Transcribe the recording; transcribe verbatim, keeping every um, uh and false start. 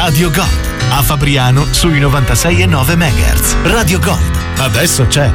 Radio Gold. A Fabriano sui novantasei virgola nove megahertz. Radio Gold. Adesso c'è.